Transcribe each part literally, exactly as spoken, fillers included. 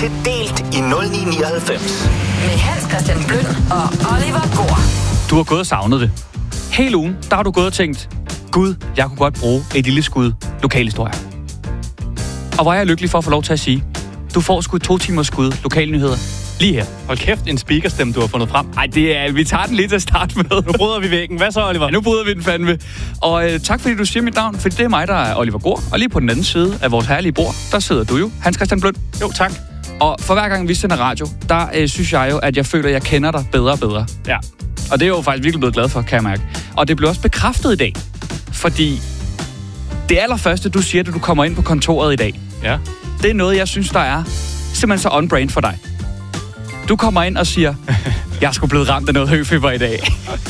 til Delt i nul ni nioghalvfems. Med Hans Christian Bløn og Oliver Gård. Du har gået og savnet det. Hele ugen, der har du gået og tænkt, Gud, jeg kunne godt bruge et lille skud lokalhistorie. Og hvor er jeg lykkelig for at få lov til at sige, du får sgu to timers skud lokalnyheder lige her. Hold kæft, en speakerstemme, du har fundet frem. Ej, det er, vi tager den lige til at starte med. Nu bryder vi væggen. Hvad så, Oliver? Ja, nu bryder vi den fandme. Og øh, tak fordi du siger mit navn, for det er mig, der er Oliver Gård. Og lige på den anden side af vores herlige bord, der sidder du jo, Hans Christian Bløn. Jo, tak. Og for hver gang vi sender radio, der øh, synes jeg jo, at jeg føler, at jeg kender dig bedre og bedre. Ja. Og det er jeg jo faktisk virkelig blevet glad for, kan jeg mærke. Og det blev også bekræftet i dag, fordi det allerførste, du siger, da du kommer ind på kontoret i dag, Ja. det er noget, jeg synes, der er simpelthen så on-brand for dig. Du kommer ind og siger, jeg er sgu blevet ramt af noget høfeber i dag.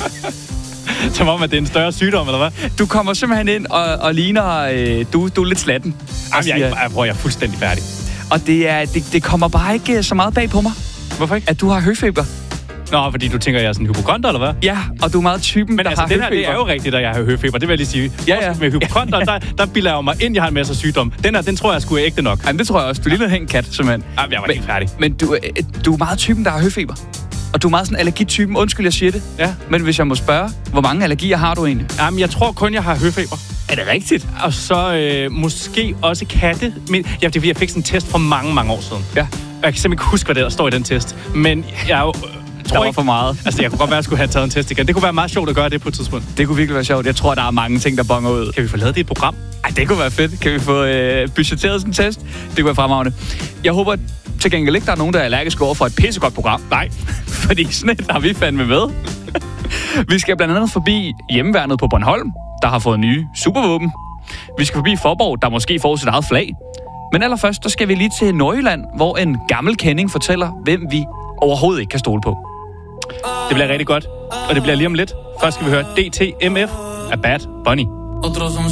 Som om, at det er en større sygdom, eller hvad? Du kommer simpelthen ind og, og ligner, øh, du, du er lidt slatten. Jamen, jeg, jeg, jeg, jeg er fuldstændig færdig. Og det, er, det, det kommer bare ikke så meget bag på mig. Hvorfor ikke? At du har høfeber. Nå, fordi du tænker, jeg er sådan en hypokonter, eller hvad? Ja, og du er meget typen, Men der altså, har det her, høfeber. det er jo rigtigt, at jeg har høfeber. Det vil jeg lige sige. Ja, ja. Med hypokonter, der, der bilder jeg jo mig ind, jeg har en masse sygdom. Den her, den tror jeg sgu er ægte nok. Jamen, det tror jeg også. Du ligner en kat, simpelthen. Jamen, jeg var helt færdig. Men du, du er meget typen, der har høfeber. Og du er meget sådan allergitypen. Undskyld, jeg siger det. Ja. Men hvis jeg må spørge, hvor mange allergier har du egentlig? Jamen, jeg tror kun, jeg har høfeber. Er det rigtigt? Og så øh, måske også katte. Men, ja, det er fordi, jeg fik sådan en test for mange, mange år siden. Ja. Og jeg kan simpelthen ikke huske, hvad der står i den test. Men jeg er jo... Der tror var ikke for meget. Altså, jeg kunne godt være, at jeg skulle have taget en test igen. Det kunne være meget sjovt at gøre det på et tidspunkt. Det kunne virkelig være sjovt. Jeg tror, der er mange ting, der bonger ud. Kan vi få lavet det i et program? Ej, det kunne være fedt. Kan vi få øh, budgetteret sådan en test? Det kunne være fremragende. Jeg håber til gengæld ikke, der er nogen, der er allergiske over for et pissegodt program. Nej, fordi sådan et har vi fandme med. Vi skal blandt andet forbi hjemmeværnet på Bornholm, der har fået nye supervåben. Vi skal forbi Forborg, der måske får sit eget flag. Men allerførst, så skal vi lige til Nordjylland, hvor en gammel kending fortæller, hvem vi overhovedet ikke kan stole på. Det bliver rigtig godt, og det bliver lige om lidt. Først skal vi høre D T M F af Bad Bunny. Otros son